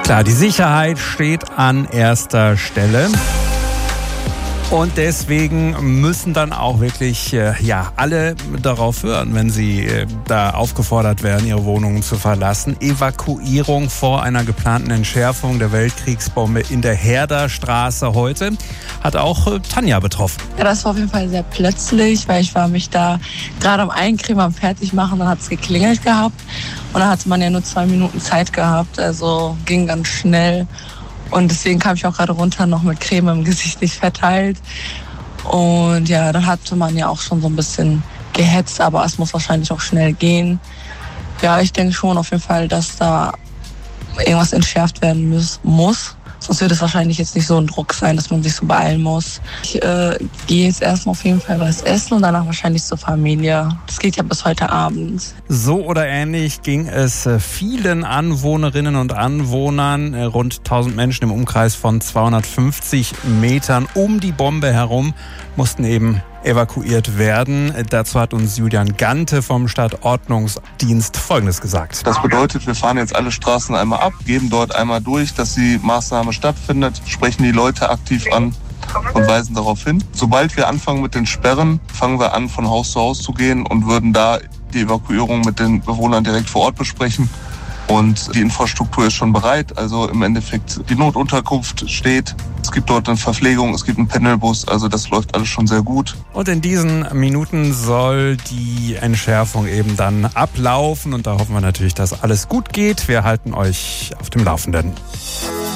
Klar, die Sicherheit steht an erster Stelle. Und deswegen müssen dann auch wirklich alle darauf hören, wenn sie da aufgefordert werden, ihre Wohnungen zu verlassen. Evakuierung vor einer geplanten Entschärfung der Weltkriegsbombe in der Herderstraße heute hat auch Tanja betroffen. Ja, das war auf jeden Fall sehr plötzlich, weil ich war mich da gerade am Eincremen, am Fertigmachen, dann hat es geklingelt gehabt und dann hatte man ja nur 2 Minuten Zeit gehabt, also ging ganz schnell. Und deswegen kam ich auch gerade runter, noch mit Creme im Gesicht nicht verteilt. Und ja, dann hatte man ja auch schon so ein bisschen gehetzt, aber es muss wahrscheinlich auch schnell gehen. Ja, ich denke schon auf jeden Fall, dass da irgendwas entschärft werden muss. Sonst wird es wahrscheinlich jetzt nicht so ein Druck sein, dass man sich so beeilen muss. Ich gehe jetzt erstmal auf jeden Fall was essen und danach wahrscheinlich zur Familie. Das geht ja bis heute Abend. So oder ähnlich ging es vielen Anwohnerinnen und Anwohnern, rund 1000 Menschen im Umkreis von 250 Metern um die Bombe herum, mussten eben evakuiert werden. Dazu hat uns Julian Gante vom Stadtordnungsdienst Folgendes gesagt. Das bedeutet, wir fahren jetzt alle Straßen einmal ab, geben dort einmal durch, dass die Maßnahme stattfindet, sprechen die Leute aktiv an und weisen darauf hin. Sobald wir anfangen mit den Sperren, fangen wir an, von Haus zu Haus zu gehen und würden da die Evakuierung mit den Bewohnern direkt vor Ort besprechen. Und die Infrastruktur ist schon bereit. Also im Endeffekt, die Notunterkunft steht. Es gibt dort eine Verpflegung, es gibt einen Pendelbus. Also das läuft alles schon sehr gut. Und in diesen Minuten soll die Entschärfung eben dann ablaufen. Und da hoffen wir natürlich, dass alles gut geht. Wir halten euch auf dem Laufenden.